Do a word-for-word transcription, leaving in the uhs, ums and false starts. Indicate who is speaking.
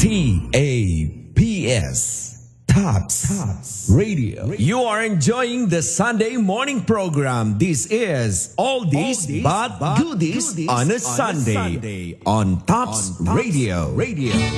Speaker 1: T A P S. Tops, Tops Radio. You are enjoying the Sunday morning program. This is All This But Goodies on a Sunday on Tops Radio. Radio.